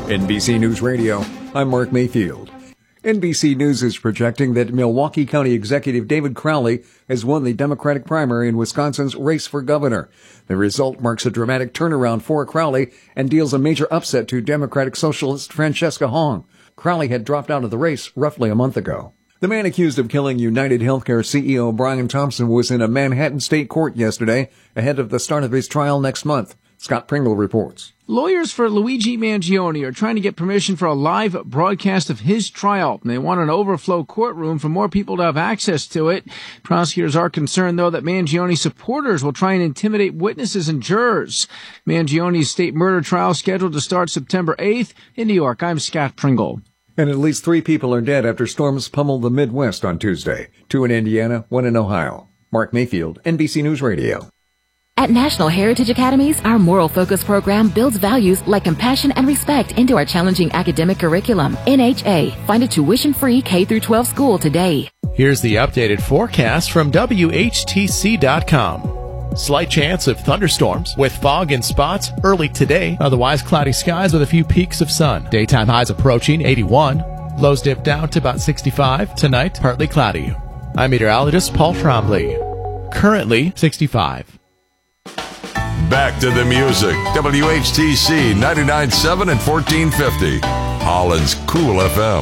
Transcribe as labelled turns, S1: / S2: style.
S1: NBC News Radio, I'm Mark Mayfield. NBC News is projecting that Milwaukee County Executive David Crowley has won the Democratic primary in Wisconsin's race for governor. The result marks a dramatic turnaround for Crowley and deals a major upset to Democratic Socialist Francesca Hong. Crowley had dropped out of the race roughly a month ago. The man accused of killing United Healthcare CEO Brian Thompson was in a Manhattan state court yesterday ahead of the start of his trial next month. Scott Pringle reports.
S2: Lawyers for Luigi Mangione are trying to get permission for a live broadcast of his trial. They want an overflow courtroom for more people to have access to it. Prosecutors are concerned, though, that Mangione's supporters will try and intimidate witnesses and jurors. Mangione's state murder trial scheduled to start September 8th. In New York, I'm Scott Pringle.
S1: And at least 3 people are dead after storms pummeled the Midwest on Tuesday. 2 in Indiana, 1 in Ohio. Mark Mayfield, NBC News Radio.
S3: At National Heritage Academies, our Moral Focus program builds values like compassion and respect into our challenging academic curriculum. NHA. Find a tuition-free K-12 school today.
S4: Here's the updated forecast from WHTC.com. Slight chance of thunderstorms with fog and spots early today. Otherwise, cloudy skies with a few peaks of sun. Daytime highs approaching 81. Lows dip down to about 65. Tonight, partly cloudy. I'm meteorologist Paul Trombley. Currently 65.
S5: Back to the music. WHTC 99.7 and 1450. Holland's Cool FM.